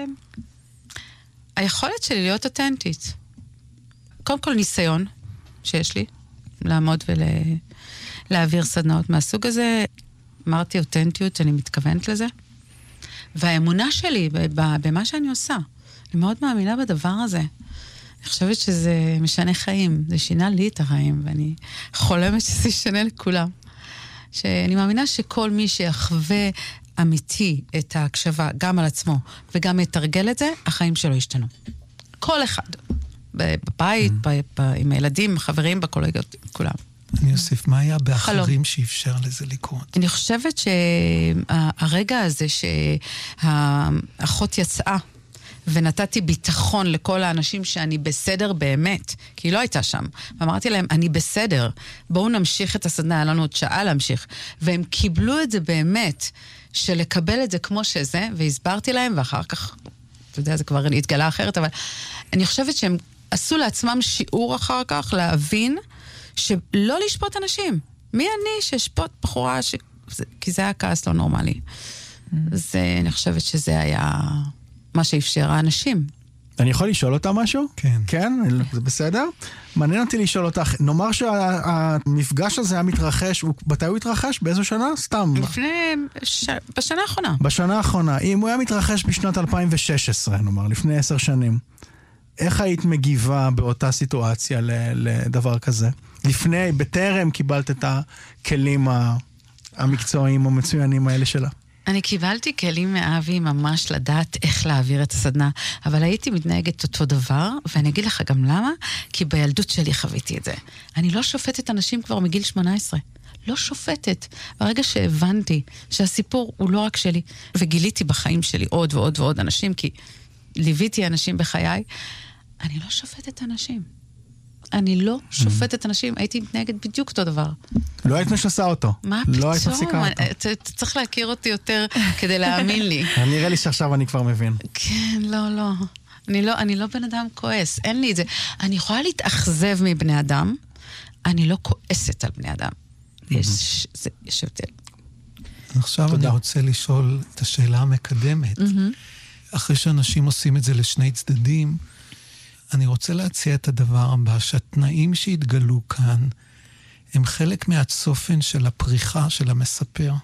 היכולת שלי להיות אותנטית. קודם כל ניסיון שיש לי, לעמוד ולהעביר סדנאות מהסוג הזה. אמרתי אותנטיות, אני מתכוונת לזה. והאמונה שלי במה שאני עושה, אני מאוד מאמינה בדבר הזה. אני חושבת שזה משנה חיים, זה שינה לי את החיים, ואני חולמת שזה ישנה לכולם. שאני מאמינה שכל מי שיחווה אמיתי את ההקשבה, גם על עצמו, וגם יתרגל את זה, החיים שלו ישתנו. כל אחד. בבית, עם הילדים, חברים, בקולגות, כולם. אני אוסיף, מה היה באחרים שאפשר לזה לקרות? אני חושבת שהרגע הזה שהאחות יצאה, ונתתי ביטחון לכל האנשים שאני בסדר באמת, כי היא לא הייתה שם. ואמרתי להם, אני בסדר, בואו נמשיך את הסדנה, היה לנו עוד שעה להמשיך. והם קיבלו את זה באמת, שלקבל את זה כמו שזה, והסברתי להם, ואחר כך, אתה יודע, זה כבר התגלה אחרת, אבל אני חושבת שהם עשו לעצמם שיעור אחר כך, להבין שלא לשפוט אנשים. מי אני ששפוט בחורה, ש... כי זה היה כעס לא נורמלי. זה, אני חושבת שזה היה... מה שאפשר האנשים. אני יכול לשאול אותה משהו? כן. כן? זה בסדר? מעניין אותי לשאול אותך, נאמר שהמפגש הזה היה מתרחש, מתי הוא התרחש? באיזו שנה? סתם. לפני, ש... בשנה האחרונה. בשנה האחרונה. אם הוא היה מתרחש בשנת אלפיים ושש עשרה, נאמר, לפני עשר שנים, איך היית מגיבה באותה סיטואציה לדבר כזה? לפני, בטרם קיבלת את הכלים המקצועיים או מצוינים האלה שלה. אני קיבלתי כלים מאבי ממש לדעת איך להעביר את הסדנה, אבל הייתי מתנהגת אותו דבר, ואני אגיד לך גם למה, כי בילדות שלי חוויתי את זה. אני לא שופטת אנשים כבר מגיל שמונה עשרה. לא שופטת. ברגע שהבנתי שהסיפור הוא לא רק שלי, וגיליתי בחיים שלי עוד ועוד ועוד אנשים, כי ליוויתי אנשים בחיי, אני לא שופטת אנשים. אני לא שופטת אנשים, הייתי מתנהגת בדיוק אותו דבר. לא היית משסה אותו. מה לא היית פתאום? מפסיקה אותו. אתה צריך להכיר אותי יותר כדי להאמין לי. נראה לי שעכשיו אני כבר מבין. כן, לא, לא. אני לא, אני לא בן אדם כועס, אין לי את זה. אני יכולה להתאכזב מבני אדם, אני לא כועסת על בני אדם. יש, זה, יש הבדל. עכשיו אני רוצה לשאול את השאלה המקדמת. אחרי שאנשים עושים את זה לשני צדדים, אני רוצה להציע את הדבר הבא, שהתנאים שהתגלו כאן, הם חלק מהצופן של הפריחה של המספר.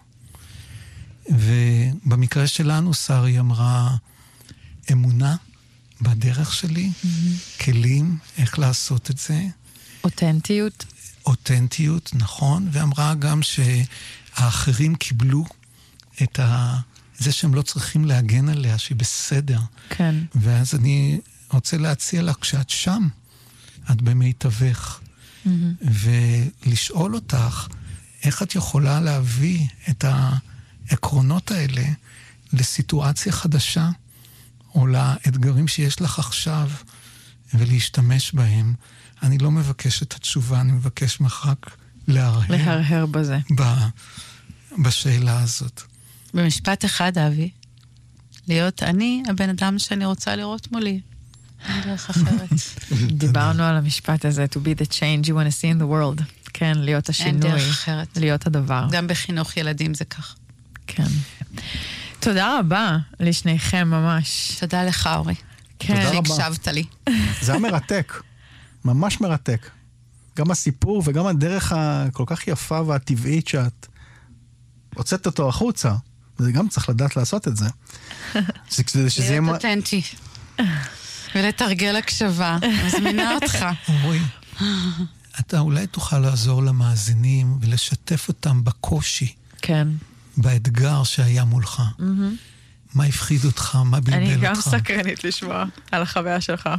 ובמקרה שלנו, שרי אמרה, אמונה בדרך שלי, mm-hmm. כלים, איך לעשות את זה. אותנטיות. אותנטיות, נכון. ואמרה גם שהאחרים קיבלו את ה... זה שהם לא צריכים להגן עליה, שהיא בסדר. כן. ואז אני רוצה להציע לך, כשאת שם, את במיטבך. Mm-hmm. ולשאול אותך, איך את יכולה להביא את העקרונות האלה לסיטואציה חדשה, או לאתגרים שיש לך עכשיו, ולהשתמש בהם. אני לא מבקש את התשובה, אני מבקש ממך רק להרהר. להרהר בזה. ב- בשאלה הזאת. במשפט אחד, אבי, להיות אני הבן אדם שאני רוצה לראות מולי. אין דרך אחרת. דיברנו על המשפט הזה, to be the change you want to see in the world. כן, להיות השינוי. אין דרך אחרת. להיות הדבר. גם בחינוך ילדים זה כך. כן. תודה רבה לשניכם ממש. תודה לך, אורי. כן. שהקשבת לי. זה היה מרתק. ממש מרתק. גם הסיפור וגם הדרך הכל כך יפה והטבעית שאת הוצאת אותו החוצה. זה גם צריך לדעת לעשות את זה. להיות אותנטי. ולתרגל הקשבה. מזמינה אותך. אורי, אתה אולי תוכל לעזור למאזינים ולשתף אותם בקושי. כן. באתגר שהיה מולך. מה הפחיד אותך? מה בלבל אותך? אני גם סקרנית לשמוע על החוויה שלך.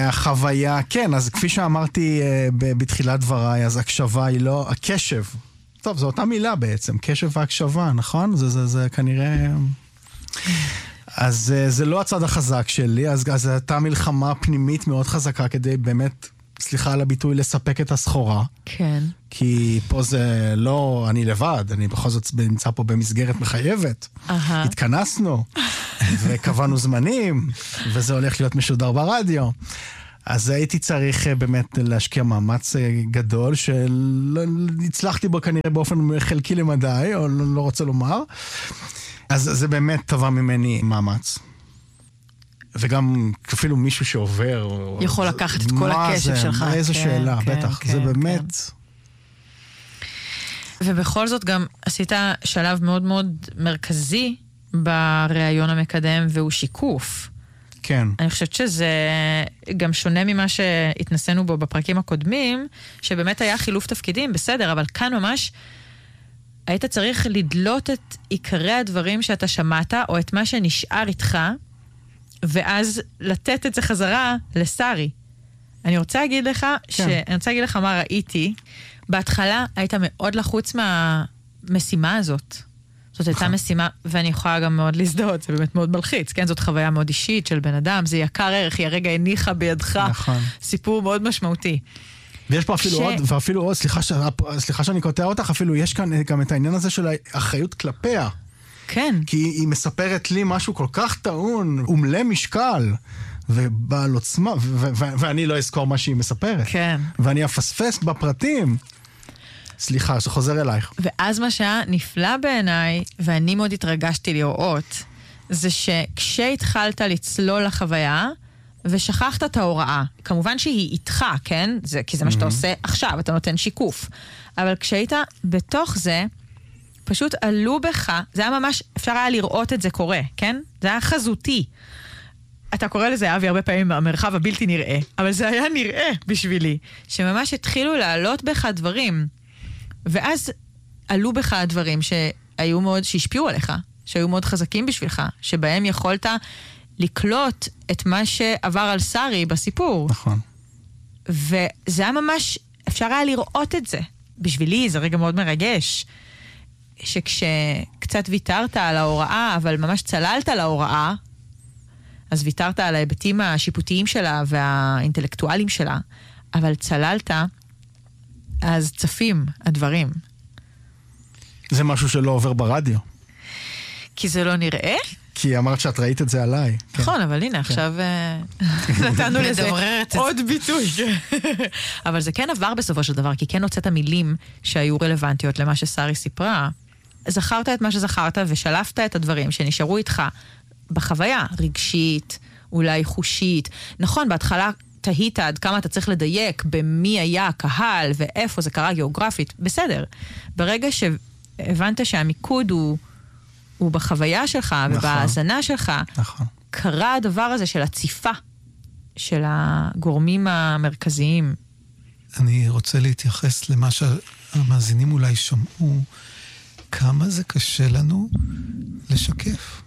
החוויה, כן, אז כפי שאמרתי בתחילת דבריי, אז הקשבה היא לא, הקשב טוב, זו אותה מילה בעצם, קשב והקשבה, נכון? זה, זה, זה כנראה... אז זה לא הצד החזק שלי, אז, אז הייתה מלחמה פנימית מאוד חזקה כדי באמת, סליחה על הביטוי, לספק את הסחורה. כן. כי פה זה לא אני לבד, אני בכל זאת נמצא פה במסגרת מחייבת. Aha. התכנסנו, וקבענו זמנים, וזה הולך להיות משודר ברדיו. אז הייתי צריך באמת להשקיע מאמץ גדול, שהצלחתי בו כנראה באופן חלקי למדי, או לא רוצה לומר. אז זה באמת טבע ממני מאמץ. וגם אפילו מישהו שעובר... יכול לקחת את כל הקשב שלך. איזו שאלה, בטח. זה באמת... ובכל זאת גם עשית שלב מאוד מאוד מרכזי ברעיון המקדם, והוא שיקוף. כן. אני חושבת שזה גם שונה ממה שהתנסינו בו בפרקים הקודמים, שבאמת היה חילוף תפקידים, בסדר, אבל כאן ממש היית צריך לדלות את עיקרי הדברים שאתה שמעת, או את מה שנשאר איתך, ואז לתת את זה חזרה לסרי. אני רוצה להגיד לך, כן. ש... אני רוצה להגיד לך מה ראיתי. בהתחלה היית מאוד לחוץ מהמשימה הזאת. זאת הייתה משימה, ואני יכולה גם מאוד להזדהות, זה באמת מאוד מלחיץ, כן? זאת חוויה מאוד אישית של בן אדם, זה יקר ערך, היא הרגע הניחה בידך. נכון. סיפור מאוד משמעותי. ויש פה אפילו ש... עוד, ואפילו עוד, סליחה, ש... סליחה שאני קוטע אותך, אפילו יש כאן גם את העניין הזה של האחריות כלפיה. כן. כי היא מספרת לי משהו כל כך טעון, ומלא משקל, ובעל עוצמה, ו- ו- ו- ואני לא אזכור מה שהיא מספרת. כן. ואני אפספס בפרטים. סליחה, זה חוזר אלייך. ואז מה שהיה נפלא בעיניי, ואני מאוד התרגשתי לראות, זה שכשהתחלת לצלול לחוויה, ושכחת את ההוראה, כמובן שהיא איתך, כן? זה, כי זה מה שאתה עושה עכשיו, אתה נותן שיקוף. אבל כשהיית בתוך זה, פשוט עלו בך, זה היה ממש, אפשר היה לראות את זה קורה, כן? זה היה חזותי. אתה קורא לזה, אבי, הרבה פעמים המרחב הבלתי נראה, אבל זה היה נראה בשבילי, שממש התחילו לעלות בך דברים, ואז עלו בך הדברים שהיו מאוד, שהשפיעו עליך, שהיו מאוד חזקים בשבילך, שבהם יכולת לקלוט את מה שעבר על סרי בסיפור. נכון. וזה היה ממש, אפשר היה לראות את זה. בשבילי זה רגע מאוד מרגש, שכשקצת ויתרת על ההוראה, אבל ממש צללת להוראה, אז ויתרת על ההיבטים השיפוטיים שלה והאינטלקטואליים שלה, אבל צללת, אז צפים הדברים. זה משהו שלא עובר ברדיו. כי זה לא נראה? כי אמרת שאת ראית את זה עליי. נכון, אבל הנה, עכשיו נתנו לזה עוד ביטוי. אבל זה כן עבר בסופו של דבר, כי כן הוצאת מילים שהיו רלוונטיות למה שסרי סיפרה. זכרת את מה שזכרת ושלפת את הדברים שנשארו איתך בחוויה רגשית, אולי חושית. נכון, בהתחלה תהית עד כמה אתה צריך לדייק במי היה הקהל ואיפה זה קרה גיאוגרפית. בסדר. ברגע שהבנת שהמיקוד הוא הוא בחוויה שלך ובהאזנה שלך, נכון. קרה הדבר הזה של הציפה של הגורמים המרכזיים. אני רוצה להתייחס למה שהמאזינים אולי שמעו, כמה זה קשה לנו לשקף.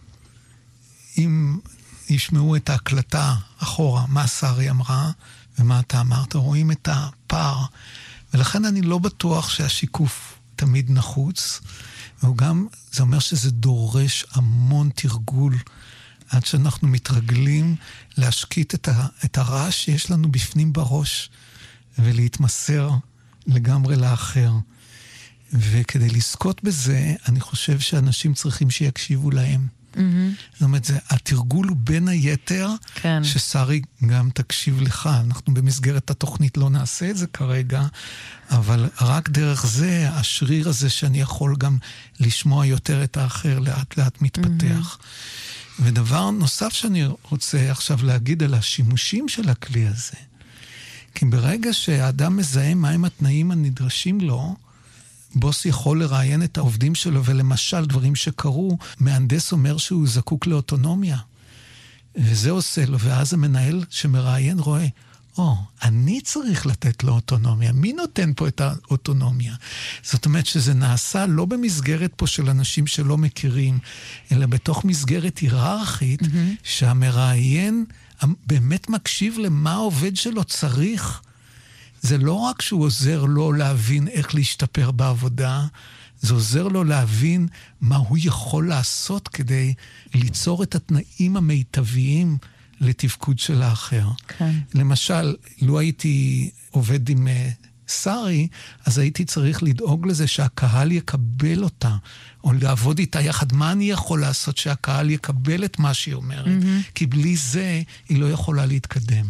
אם ישמעו את ההקלטה אחורה, מה שרי אמרה ומה אתה אמרת, רואים את הפער. ולכן אני לא בטוח שהשיקוף תמיד נחוץ, והוא גם, זה אומר שזה דורש המון תרגול, עד שאנחנו מתרגלים להשקיט את, ה, את הרעש שיש לנו בפנים בראש, ולהתמסר לגמרי לאחר. וכדי לזכות בזה, אני חושב שאנשים צריכים שיקשיבו להם. Mm-hmm. זאת אומרת, זה, התרגול הוא בין היתר, כן. ששרי גם תקשיב לך. אנחנו במסגרת התוכנית לא נעשה את זה כרגע, אבל רק דרך זה, השריר הזה שאני יכול גם לשמוע יותר את האחר, לאט לאט מתפתח. Mm-hmm. ודבר נוסף שאני רוצה עכשיו להגיד על השימושים של הכלי הזה, כי ברגע שהאדם מזהה מהם התנאים הנדרשים לו, בוס יכול לראיין את העובדים שלו, ולמשל דברים שקרו, מהנדס אומר שהוא זקוק לאוטונומיה. וזה עושה לו, ואז המנהל שמראיין רואה, או, אני צריך לתת לו אוטונומיה. מי נותן פה את האוטונומיה? זאת אומרת שזה נעשה לא במסגרת פה של אנשים שלא מכירים, אלא בתוך מסגרת היררכית, mm-hmm. שהמראיין באמת מקשיב למה העובד שלו צריך. זה לא רק שהוא עוזר לו להבין איך להשתפר בעבודה, זה עוזר לו להבין מה הוא יכול לעשות כדי ליצור את התנאים המיטביים לתפקוד של האחר. כן. למשל, לו הייתי עובד עם שרי, אז הייתי צריך לדאוג לזה שהקהל יקבל אותה, או לעבוד איתה יחד. מה אני יכול לעשות שהקהל יקבל את מה שהיא אומרת? Mm-hmm. כי בלי זה היא לא יכולה להתקדם.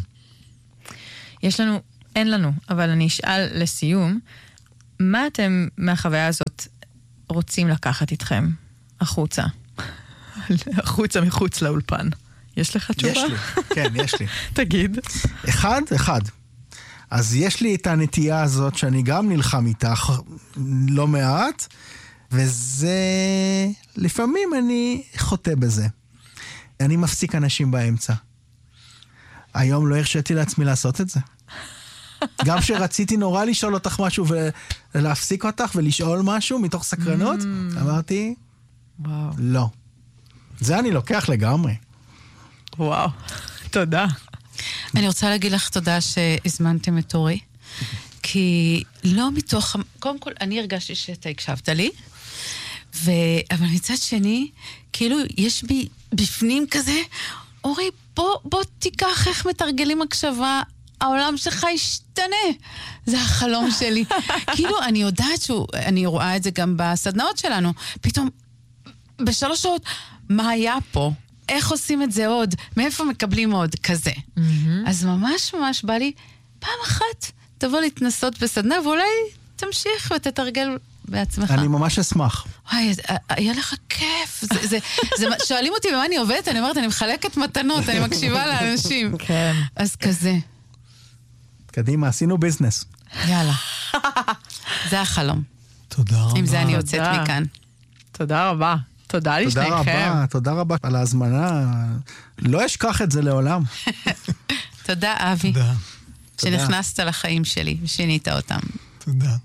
יש לנו, אין לנו, אבל אני אשאל לסיום, מה אתם מהחוויה הזאת רוצים לקחת איתכם החוצה? החוצה מחוץ לאולפן. יש לך תשובה? יש לי, כן, יש לי. תגיד. אחד, אחד. אז יש לי את הנטייה הזאת שאני גם נלחם איתך לא מעט, וזה, לפעמים אני חוטא בזה. אני מפסיק אנשים באמצע. היום לא הרשיתי לעצמי לעשות את זה. גם שרציתי נורא לשאול אותך משהו ולהפסיק אותך ולשאול משהו מתוך סקרנות, אמרתי, וואו. לא. זה אני לוקח לגמרי. וואו, תודה. אני רוצה להגיד לך תודה שהזמנתם את אורי, כי לא מתוך, קודם כל אני הרגשתי שאתה הקשבת לי, ו... אבל מצד שני, כאילו יש בי בפנים כזה, אורי, בוא, בוא תיקח איך מתרגלים הקשבה, העולם שלך ישתנה. זה החלום שלי. כאילו, אני יודעת שהוא, אני רואה את זה גם בסדנאות שלנו, פתאום, בשלוש שעות, מה היה פה? איך עושים את זה עוד? מאיפה מקבלים עוד? כזה. Mm-hmm. אז ממש ממש בא לי, פעם אחת תבוא להתנסות בסדנה, ואולי תמשיך ותתרגל בעצמך. אני ממש אשמח. וואי, היה לך כיף. זה, זה, זה, שואלים אותי במה אני עובדת, אני אומרת, אני מחלקת מתנות, אני מקשיבה לאנשים. כן. אז כזה. קדימה, עשינו ביזנס. יאללה. זה החלום. תודה רבה. עם זה אני יוצאת מכאן. תודה רבה. תודה לשניכם. תודה רבה, תודה רבה על ההזמנה. לא אשכח את זה לעולם. תודה, אבי. תודה. שנכנסת לחיים שלי ושינית אותם. תודה.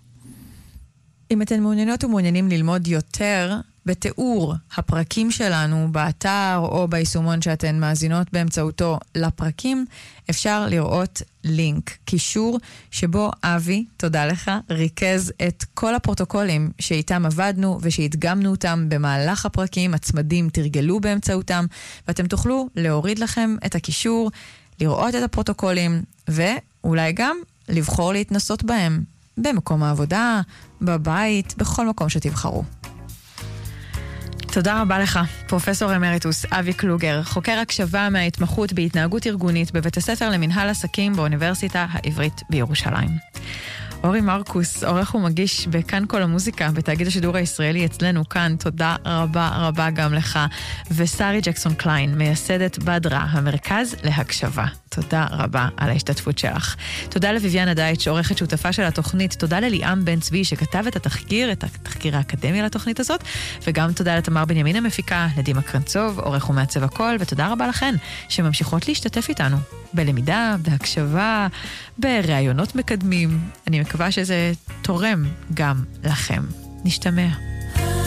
אם אתן מעוניינות ומעוניינים ללמוד יותר בתיאור הפרקים שלנו באתר או ביישומון שאתן מאזינות באמצעותו לפרקים, אפשר לראות לינק, קישור שבו אבי, תודה לך, ריכז את כל הפרוטוקולים שאיתם עבדנו ושהתגמנו אותם במהלך הפרקים, הצמדים תרגלו באמצעותם, ואתם תוכלו להוריד לכם את הקישור, לראות את הפרוטוקולים ואולי גם לבחור להתנסות בהם במקום העבודה, בבית, בכל מקום שתבחרו. תודה רבה לך, פרופסור אמריטוס אבי קלוגר, חוקר הקשבה מההתמחות בהתנהגות ארגונית בבית הספר למנהל עסקים באוניברסיטה העברית בירושלים. אורי מרקוס, עורך ומגיש בכאן כל המוזיקה, בתאגיד השידור הישראלי אצלנו כאן, תודה רבה רבה גם לך. ושרי ג'קסון קליין, מייסדת בדרה, המרכז להקשבה. תודה רבה על ההשתתפות שלך. תודה לויביאנה דייטש, עורכת שותפה של התוכנית. תודה לליאם בן צבי, שכתב את התחקיר, את התחקיר האקדמי לתוכנית הזאת. וגם תודה לתמר בנימין המפיקה, לדימה קרנצוב, עורך ומעצב הכל, ותודה רבה לכן, שממשיכות להשתתף איתנו. בלמידה, בהקשבה, בראיונות מקדמים. אני מקווה שזה תורם גם לכם. נשתמע.